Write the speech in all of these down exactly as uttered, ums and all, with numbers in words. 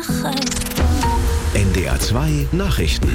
Sache. N D R zwei Nachrichten.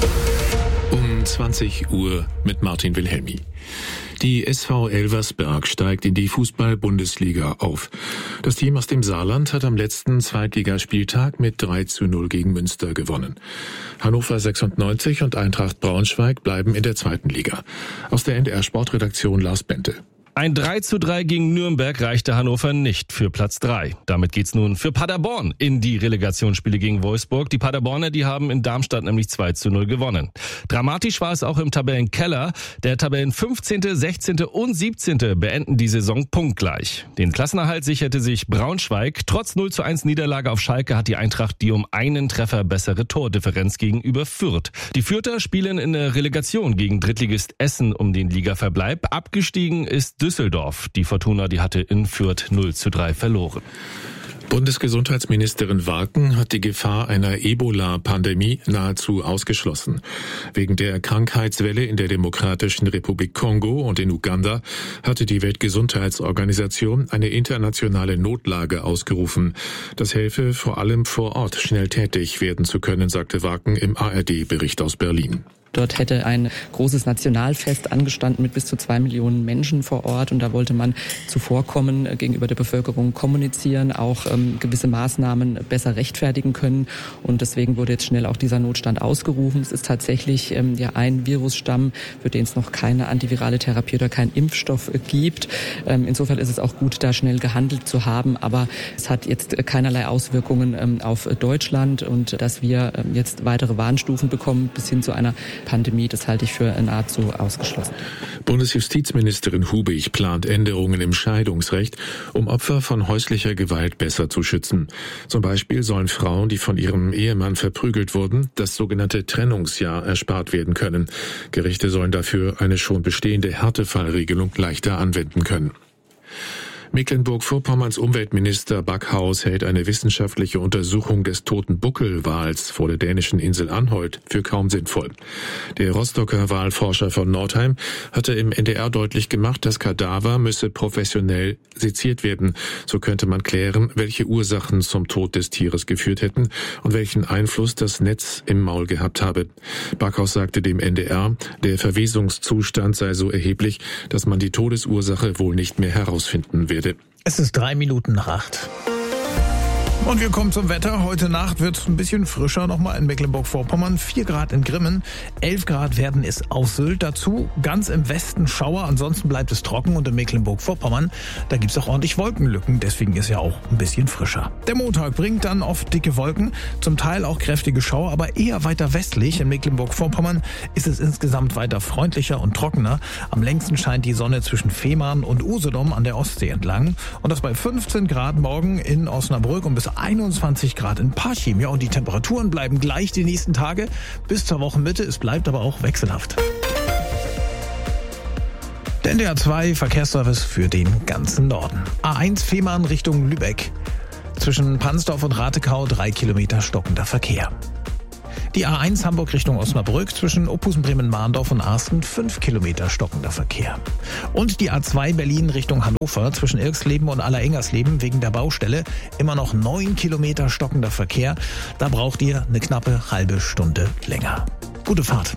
Um zwanzig Uhr mit Martin Wilhelmi. Die S V Elversberg steigt in die Fußball-Bundesliga auf. Das Team aus dem Saarland hat am letzten Zweitligaspieltag mit drei zu null gegen Münster gewonnen. Hannover sechsundneunzig und Eintracht Braunschweig bleiben in der zweiten Liga. Aus der N D R Sportredaktion Lars Bente. Ein drei zu drei gegen Nürnberg reichte Hannover nicht für Platz drei. Damit geht's nun für Paderborn in die Relegationsspiele gegen Wolfsburg. Die Paderborner, die haben in Darmstadt nämlich zwei zu null gewonnen. Dramatisch war es auch im Tabellenkeller. Der Tabellen fünfzehnte, sechzehnte und siebzehnte beenden die Saison punktgleich. Den Klassenerhalt sicherte sich Braunschweig. Trotz null zu eins Niederlage auf Schalke hat die Eintracht die um einen Treffer bessere Tordifferenz gegenüber Fürth. Die Fürther spielen in der Relegation gegen Drittligist Essen um den Ligaverbleib. Abgestiegen ist Düsseldorf. Die Fortuna, die hatte in Fürth null zu drei verloren. Bundesgesundheitsministerin Waken hat die Gefahr einer Ebola-Pandemie nahezu ausgeschlossen. Wegen der Krankheitswelle in der Demokratischen Republik Kongo und in Uganda hatte die Weltgesundheitsorganisation eine internationale Notlage ausgerufen. Das helfe vor allem vor Ort schnell tätig werden zu können, sagte Waken im A R D-Bericht aus Berlin. Dort hätte ein großes Nationalfest angestanden mit bis zu zwei Millionen Menschen vor Ort. Und da wollte man zuvorkommen, gegenüber der Bevölkerung kommunizieren, auch ähm, gewisse Maßnahmen besser rechtfertigen können. Und deswegen wurde jetzt schnell auch dieser Notstand ausgerufen. Es ist tatsächlich ähm, ja ein Virusstamm, für den es noch keine antivirale Therapie oder keinen Impfstoff gibt. Ähm, insofern ist es auch gut, da schnell gehandelt zu haben. Aber es hat jetzt keinerlei Auswirkungen ähm, auf Deutschland. Und dass wir ähm, jetzt weitere Warnstufen bekommen bis hin zu einer Pandemie, das halte ich für nahezu ausgeschlossen. Bundesjustizministerin Hubig plant Änderungen im Scheidungsrecht, um Opfer von häuslicher Gewalt besser zu schützen. Zum Beispiel sollen Frauen, die von ihrem Ehemann verprügelt wurden, das sogenannte Trennungsjahr erspart werden können. Gerichte sollen dafür eine schon bestehende Härtefallregelung leichter anwenden können. Mecklenburg-Vorpommerns Umweltminister Backhaus hält eine wissenschaftliche Untersuchung des toten Buckelwals vor der dänischen Insel Anholt für kaum sinnvoll. Der Rostocker Walforscher von Nordheim hatte im N D R deutlich gemacht, das Kadaver müsse professionell seziert werden. So könnte man klären, welche Ursachen zum Tod des Tieres geführt hätten und welchen Einfluss das Netz im Maul gehabt habe. Backhaus sagte dem N D R, der Verwesungszustand sei so erheblich, dass man die Todesursache wohl nicht mehr herausfinden werde. Es ist drei Minuten nach acht. Und wir kommen zum Wetter. Heute Nacht wird es ein bisschen frischer nochmal in Mecklenburg-Vorpommern. vier Grad in Grimmen, elf Grad werden es auf Sylt. Dazu ganz im Westen Schauer. Ansonsten bleibt es trocken und in Mecklenburg-Vorpommern, da gibt es auch ordentlich Wolkenlücken. Deswegen ist ja auch ein bisschen frischer. Der Montag bringt dann oft dicke Wolken, zum Teil auch kräftige Schauer, aber eher weiter westlich. In Mecklenburg-Vorpommern ist es insgesamt weiter freundlicher und trockener. Am längsten scheint die Sonne zwischen Fehmarn und Usedom an der Ostsee entlang. Und das bei fünfzehn Grad morgen in Osnabrück und bis einundzwanzig Grad in Parchim. Ja, und die Temperaturen bleiben gleich die nächsten Tage bis zur Wochenmitte. Es bleibt aber auch wechselhaft. Der N D R zwei Verkehrsservice für den ganzen Norden. A eins Fehmarn Richtung Lübeck. Zwischen Pansdorf und Ratekau drei Kilometer stockender Verkehr. Die A eins Hamburg Richtung Osnabrück zwischen Opusen-Bremen-Mahndorf und Arsten fünf Kilometer stockender Verkehr. Und die A zwei Berlin Richtung Hannover zwischen Irksleben und Allerengersleben wegen der Baustelle immer noch neun Kilometer stockender Verkehr. Da braucht ihr eine knappe halbe Stunde länger. Gute Fahrt.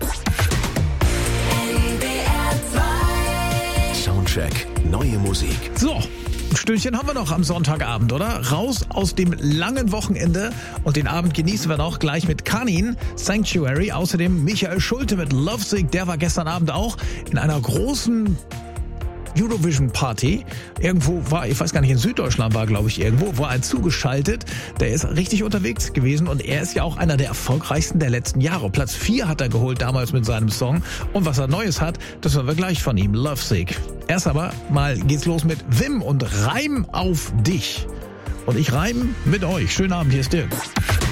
Soundcheck, neue Musik. So. Ein Stündchen haben wir noch am Sonntagabend, oder? Raus aus dem langen Wochenende und den Abend genießen wir noch gleich mit Kanin, Sanctuary. Außerdem Michael Schulte mit Lovesick, der war gestern Abend auch in einer großen Eurovision Party. Irgendwo war, ich weiß gar nicht, in Süddeutschland war, glaube ich, irgendwo, war er zugeschaltet. Der ist richtig unterwegs gewesen und er ist ja auch einer der erfolgreichsten der letzten Jahre. Platz vier hat er geholt damals mit seinem Song. Und was er Neues hat, das hören wir gleich von ihm. Lovesick. Erst aber mal geht's los mit Wim und Reim auf dich. Und ich reim mit euch. Schönen Abend, hier ist Dirk.